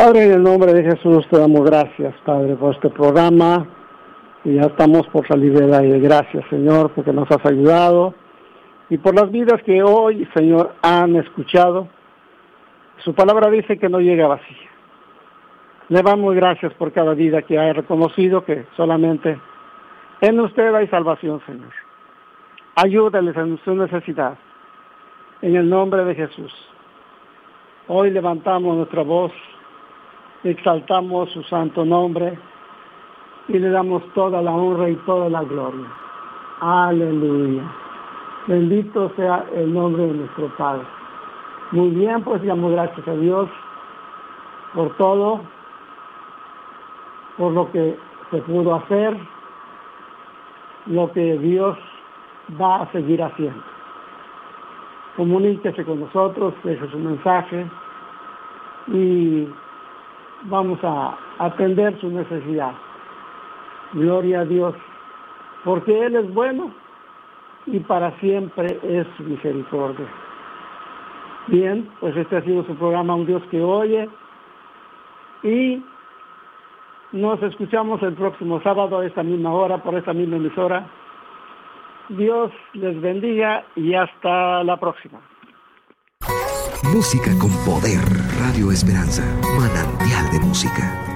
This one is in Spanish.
Padre, en el nombre de Jesús te damos gracias, Padre, por este programa. Y ya estamos por salir del aire. Gracias, Señor, porque nos has ayudado. Y por las vidas que hoy, Señor, han escuchado. Su palabra dice que no llega vacía. Le damos gracias por cada vida que ha reconocido que solamente en usted hay salvación, Señor. Ayúdales en su necesidad. En el nombre de Jesús. Hoy levantamos nuestra voz, exaltamos su santo nombre y le damos toda la honra y toda la gloria. Aleluya. Bendito sea el nombre de nuestro Padre. Muy bien, pues damos gracias a Dios por todo, por lo que se pudo hacer, lo que Dios va a seguir haciendo. Comuníquese con nosotros, deje su mensaje y vamos a atender su necesidad. Gloria a Dios, porque Él es bueno y para siempre es su misericordia. Bien, pues este ha sido su programa Un Dios que Oye y nos escuchamos el próximo sábado a esta misma hora, por esta misma emisora. Dios les bendiga y hasta la próxima. Música con poder. Radio Esperanza. Manantial de música.